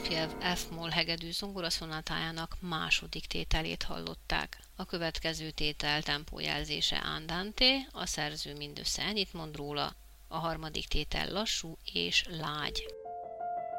Prokofjev F-moll hegedű zongoraszonátájának második tételét hallották. A következő tétel tempójelzése andante, a szerző mindössze ennyit mond róla, a harmadik tétel lassú és lágy.